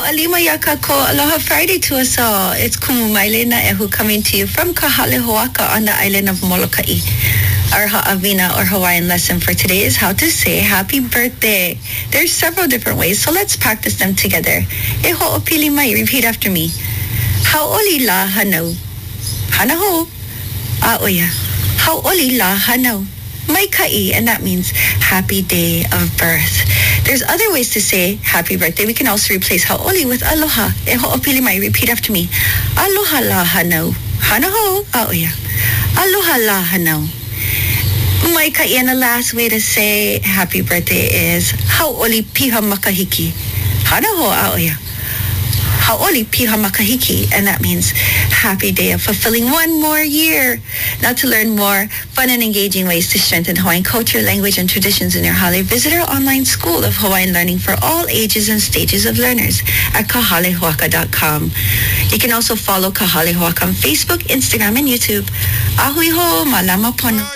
alima yaka ko aloha Friday to us all. It's Kumu Mailena Ehu coming to you from Kahalehoaka on the island of Molokai. Our Ha'avina or Hawaiian lesson for today is how to say happy birthday. There's several different ways, so let's practice them together. E ho'opili mai, repeat after me. Hau'oli la hanau. Hanaho. A'oya. Hau'oli la hanau. Mai ka'i, and that means happy day of birth. There's other ways to say happy birthday. We can also replace hau'oli with aloha. E ho'opili mai, repeat after me. Aloha la hanau. Hanaho. A'oya. Aloha la hanau. Mai ka'i, and the last way to say happy birthday is hau'oli piha makahiki. Hanaho. A'oya. Hau'oli piha makahiki, and that means happy day of fulfilling one more year. Now, to learn more fun and engaging ways to strengthen Hawaiian culture, language, and traditions in your hale, visit our online school of Hawaiian learning for all ages and stages of learners at kahalehoaka.com. You can also follow Kahalehoaka on Facebook, Instagram, and YouTube. Ahui ho, malama pono.